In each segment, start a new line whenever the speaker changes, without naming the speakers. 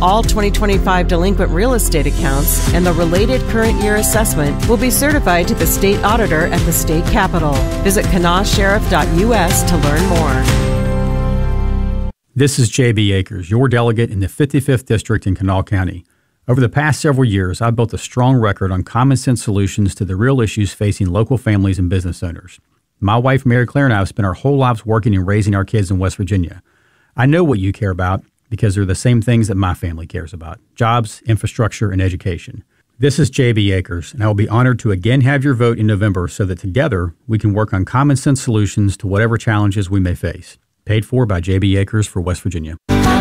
All 2025 delinquent real estate accounts and the related current year assessment will be certified to the state auditor at the state capitol. Visit kanawsheriff.us to learn more.
This is J.B. Akers, your delegate in the 55th District in Kanawha County. Over the past several years, I've built a strong record on common sense solutions to the real issues facing local families and business owners. My wife, Mary Claire, and I have spent our whole lives working and raising our kids in West Virginia. I know what you care about because they're the same things that my family cares about: jobs, infrastructure, and education. This is J.B. Akers, and I will be honored to again have your vote in November so that together we can work on common sense solutions to whatever challenges we may face. Paid for by J.B. Akers for West Virginia.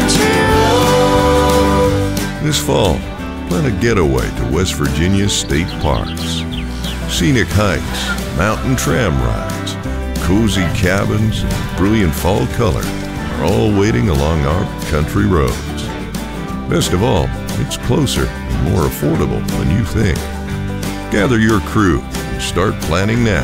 This fall, plan a getaway to West Virginia's state parks. Scenic hikes, mountain tram rides, cozy cabins, and brilliant fall color are all waiting along our country roads. Best of all, it's closer and more affordable than you think. Gather your crew and start planning now.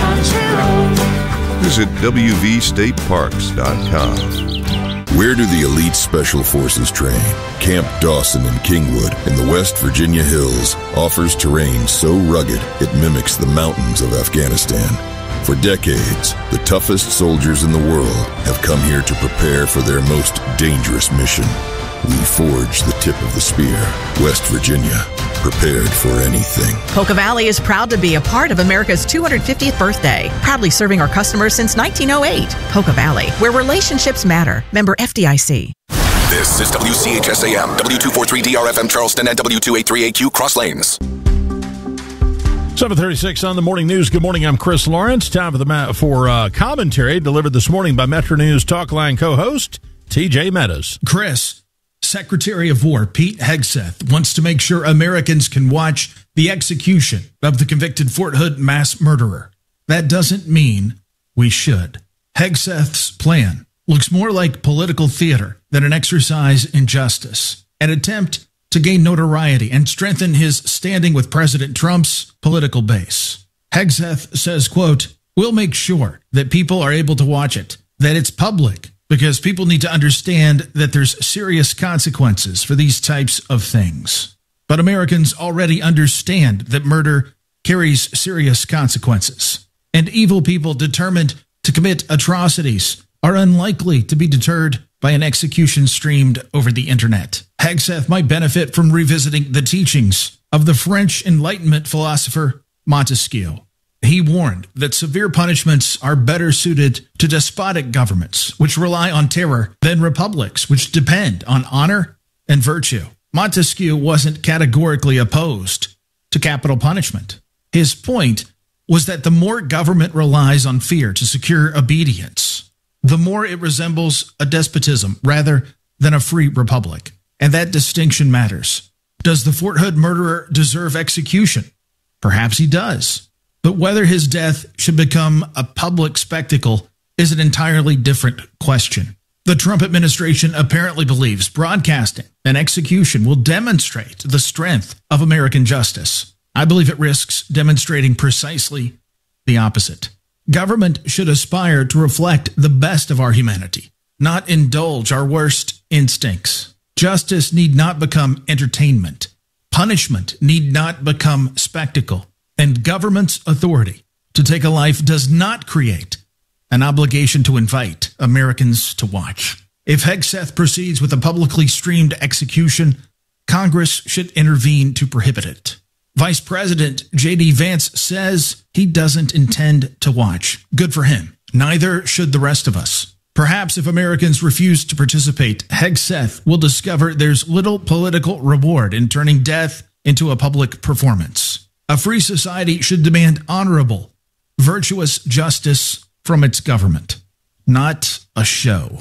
Visit wvstateparks.com.
Where do the elite special forces train? Camp Dawson in Kingwood in the West Virginia hills offers terrain so rugged it mimics the mountains of Afghanistan. For decades, the toughest soldiers in the world have come here to prepare for their most dangerous mission. We forge the tip of the spear. West Virginia, prepared for anything.
Polka Valley is proud to be a part of America's 250th birthday, proudly serving our customers since 1908. Polka Valley, where relationships matter. Member FDIC.
This is WCHSAM, W243DRFM Charleston, and W283AQ Cross Lanes.
7:36 on the morning news. Good morning. I'm Chris Lawrence. Time for commentary delivered this morning by Metro News Talkline co-host TJ Meadows.
Chris, Secretary of War Pete Hegseth wants to make sure Americans can watch the execution of the convicted Fort Hood mass murderer. That doesn't mean we should. Hegseth's plan looks more like political theater than an exercise in justice, an attempt to gain notoriety and strengthen his standing with President Trump's political base. Hegseth says, quote, "We'll make sure that people are able to watch it, that it's public, because people need to understand that there's serious consequences for these types of things." But Americans already understand that murder carries serious consequences, and evil people determined to commit atrocities are unlikely to be deterred by an execution streamed over the internet. Hegseth might benefit from revisiting the teachings of the French Enlightenment philosopher Montesquieu. He warned that severe punishments are better suited to despotic governments, which rely on terror, than republics, which depend on honor and virtue. Montesquieu wasn't categorically opposed to capital punishment. His point was that the more government relies on fear to secure obedience, the more it resembles a despotism rather than a free republic. And that distinction matters. Does the Fort Hood murderer deserve execution? Perhaps he does. But whether his death should become a public spectacle is an entirely different question. The Trump administration apparently believes broadcasting an execution will demonstrate the strength of American justice. I believe it risks demonstrating precisely the opposite. Government should aspire to reflect the best of our humanity, not indulge our worst instincts. Justice need not become entertainment. Punishment need not become spectacle. And government's authority to take a life does not create an obligation to invite Americans to watch. If Hegseth proceeds with a publicly streamed execution, Congress should intervene to prohibit it. Vice President J.D. Vance says he doesn't intend to watch. Good for him. Neither should the rest of us. Perhaps if Americans refuse to participate, Hegseth will discover there's little political reward in turning death into a public performance. A free society should demand honorable, virtuous justice from its government, not a show.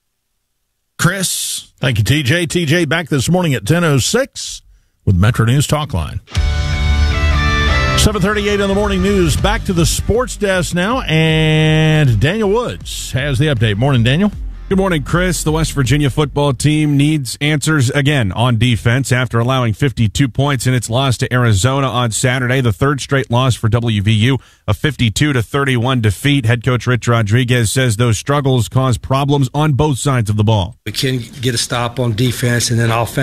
Chris?
Thank you, TJ. TJ back this morning at 10:06 with Metro News Talkline. 7:38 on the morning news. Back to the sports desk now, and Daniel Woods has the update. Morning, Daniel.
Good morning, Chris. The West Virginia football team needs answers again on defense after allowing 52 points in its loss to Arizona on Saturday, the third straight loss for WVU, a 52-31 defeat. Head coach Rich Rodriguez says those struggles cause problems on both sides of the ball.
We can get a stop on defense, and then offense.